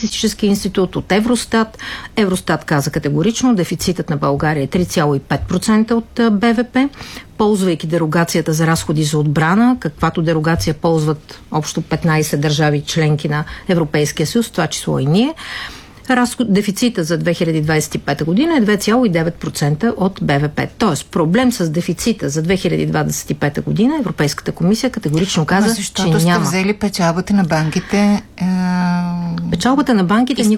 статистически институт, от Евростат. Евростат каза категорично, дефицитът на България е 3,5% от БВП, ползвайки дерогацията за разходи за отбрана, каквато дерогация ползват общо 15 държави членки на Европейския съюз, това число и ние. Дефицита за 2025 година е 2,9% от БВП. Тоест, проблем с дефицита за 2025 година Европейската комисия категорично каза, че няма. Защото сте взели печалбата на банките. Печалбата на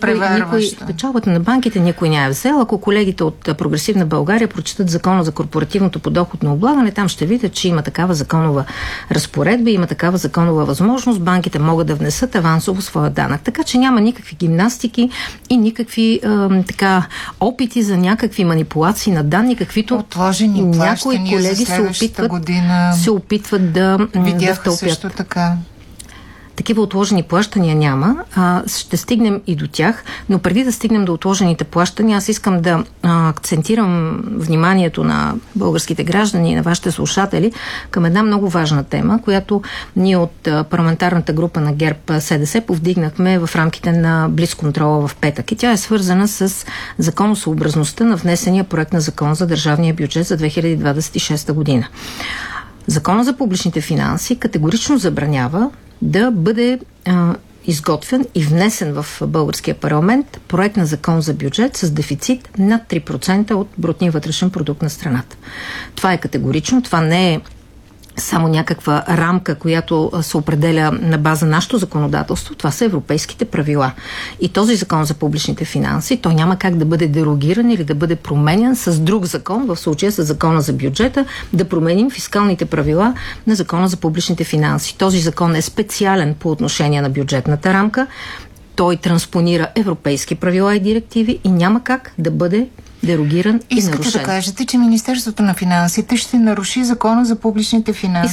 банките никой не е взел. Ако колегите от Прогресивна България прочитат Закона за корпоративното подоходно облагане, там ще видят, че има такава законова разпоредба, има такава законова възможност. Банките могат да внесат авансово своя данък. Така че няма никакви гимнастики и никакви опити за някакви манипулации на данни, каквито някои колеги се опитват да видяха също така. Такива отложени плащания няма. Ще стигнем и до тях, но преди да стигнем до отложените плащания, аз искам да акцентирам вниманието на българските граждани и на вашите слушатели към една много важна тема, която ние от парламентарната група на ГЕРБ-СДС повдигнахме в рамките на блицконтрола в петък. И тя е свързана с законосъобразността на внесения проект на закон за държавния бюджет за 2026 година. Закона за публичните финанси категорично забранява да бъде изготвен и внесен в българския парламент проект на закон за бюджет с дефицит над 3% от брутния вътрешен продукт на страната. Това е категорично, това не е само някаква рамка, която се определя на база нашето законодателство, това са европейските правила. И този закон за публичните финанси, той няма как да бъде дерогиран или да бъде променен с друг закон, в случая с закона за бюджета, да променим фискалните правила на закона за публичните финанси. Този закон е специален по отношение на бюджетната рамка, той транспонира европейски правила и директиви и няма как да бъде дерогиран и нарушен. Искате да кажете, че Министерството на финансите ще наруши закона за публичните финанси,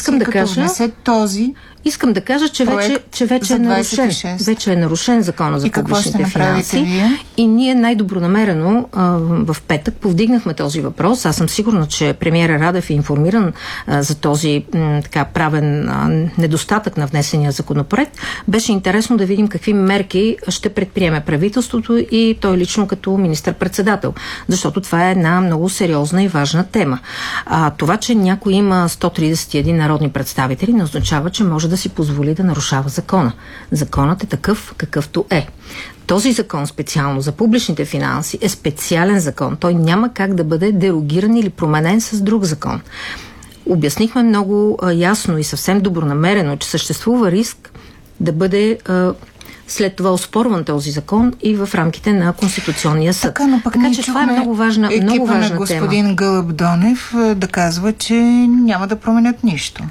Искам да кажа, че вече е нарушен. Вече е нарушен закона за публичните финанси. И ние най-добронамерено в петък повдигнахме този въпрос. Аз съм сигурна, че премиера Радев е информиран за този правен недостатък на внесения законопроект. Беше интересно да видим какви мерки ще предприеме правителството и той лично като министър-председател. Защото това е една много сериозна и важна тема. Това, че някой има 131 народни представители, не означава, че може да си позволи да нарушава закона. Законът е такъв, какъвто е. Този закон специално за публичните финанси е специален закон. Той няма как да бъде дерогиран или променен с друг закон. Обяснихме много ясно и съвсем добронамерено, че съществува риск да бъде след това оспорван този закон и в рамките на Конституционния съд. Така че това е много важна тема. На господин Гълъб Донев да казва, че няма да променят нищо.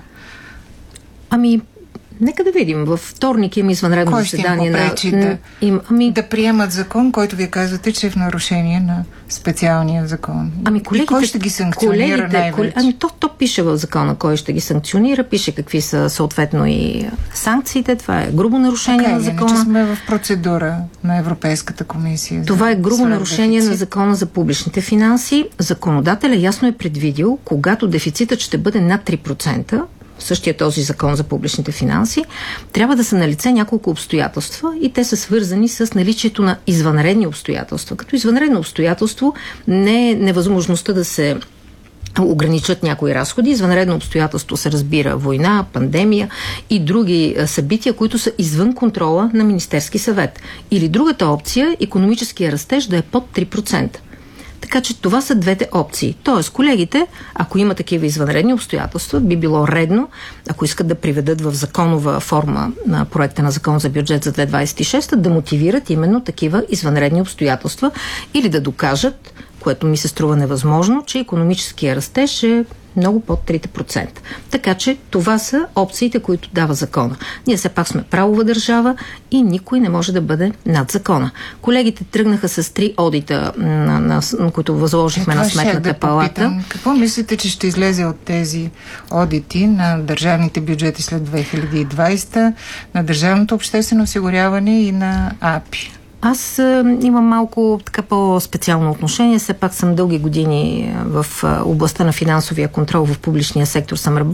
Нека да видим. Във вторник има извънредно заседание да приемат закон, който вие казвате, че е в нарушение на специалния закон. Колегите, и кой ще ги санкционира най-вече? То пише в закона кой ще ги санкционира, пише какви са съответно и санкциите. Това е грубо нарушение на закона. Че сме в процедура на Европейската комисия. Това е грубо нарушение на закона за публичните финанси. Законодателя ясно е предвидил, когато дефицитът ще бъде над 3%, същия този закон за публичните финанси, трябва да са налице няколко обстоятелства и те са свързани с наличието на извънредни обстоятелства. Като извънредно обстоятелство не е невъзможността да се ограничат някои разходи. Извънредно обстоятелство се разбира война, пандемия и други събития, които са извън контрола на Министерски съвет. Или другата опция, икономическия растеж да е под 3%. Така че това са двете опции. Тоест, колегите, ако има такива извънредни обстоятелства, би било редно, ако искат да приведат в законова форма на проекта на закон за бюджет за 2026, да мотивират именно такива извънредни обстоятелства или да докажат, което ми се струва невъзможно, че икономическия растеж е много под 3%. Така че това са опциите, които дава закона. Ние все пак сме правова държава и никой не може да бъде над закона. Колегите тръгнаха с 3 одита, които възложихме на Сметната палата. Какво мислите, че ще излезе от тези одити на държавните бюджети след 2020, на държавното обществено осигуряване и на АПИ? Аз имам малко по-специално отношение. Все пак съм дълги години в областта на финансовия контрол в публичния сектор. Съм